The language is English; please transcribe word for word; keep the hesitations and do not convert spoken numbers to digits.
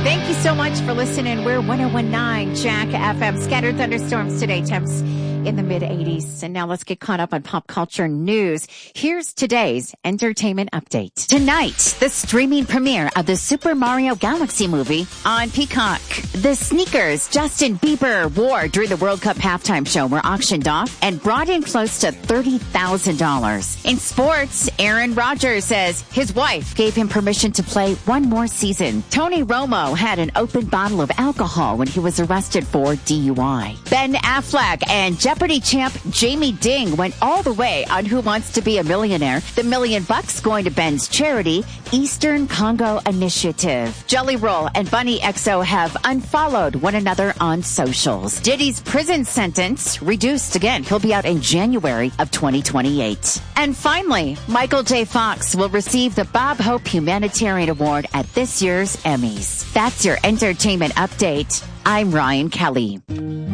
Thank you so much for listening. We're one oh one point nine Jack F M. Scattered thunderstorms today, temps in the mid eighties. And now let's get caught up on pop culture news. Here's today's entertainment update. Tonight, the streaming premiere of the Super Mario Galaxy movie on Peacock. The sneakers Justin Bieber wore during the World Cup halftime show were auctioned off and brought in close to thirty thousand dollars. In sports, Aaron Rodgers says his wife gave him permission to play one more season. Tony Romo had an open bottle of alcohol when he was arrested for D U I. Ben Affleck and Jeopardy champ Jamie Ding went all the way on Who Wants to Be a Millionaire. The million bucks going to Ben's charity, Eastern Congo Initiative. Jelly Roll and Bunny X O have unfollowed one another on socials. Diddy's prison sentence reduced again. He'll be out in January of twenty twenty-eight. And finally, Michael J. Fox will receive the Bob Hope Humanitarian Award at this year's Emmys. That's your entertainment update. I'm Ryan Kelly.